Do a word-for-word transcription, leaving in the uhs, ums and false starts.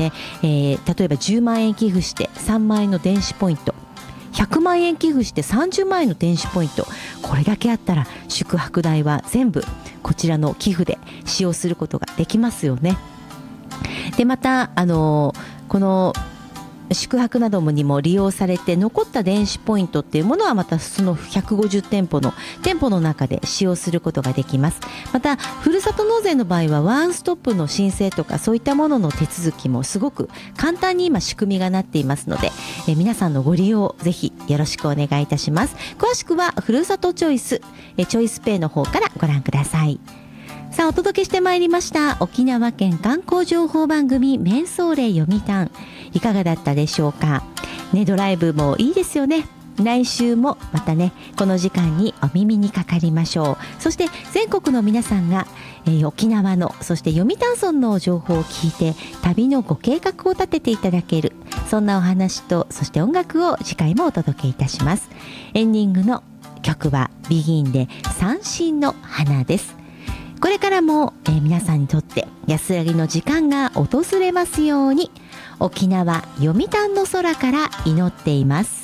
ね、えー、例えばじゅうまんえん寄付してさんまんえんの電子ポイント、ひゃくまんえん寄付してさんじゅうまんえんの電子ポイント、これだけあったら宿泊代は全部こちらの寄付で使用することができますよね。でまたあのこの宿泊などにも利用されて残った電子ポイントっていうものはまたそのひゃくごじゅってんぽの店舗の中で使用することができます。またふるさと納税の場合はワンストップの申請とかそういったものの手続きもすごく簡単に今仕組みがなっていますので、え皆さんのご利用ぜひよろしくお願いいたします。詳しくはふるさとチョイスえチョイスペイの方からご覧ください。さあお届けしてまいりました沖縄県観光情報番組瞑想霊読谷、いかがだったでしょうかね。ドライブもいいですよね。来週もまたねこの時間にお耳にかかりましょう。そして全国の皆さんが、えー、沖縄のそして読谷村の情報を聞いて旅のご計画を立てていただける、そんなお話とそして音楽を次回もお届けいたします。エンディングの曲はビギンで三振の花です。これからも、えー、皆さんにとって安らぎの時間が訪れますように、沖縄読谷の空から祈っています。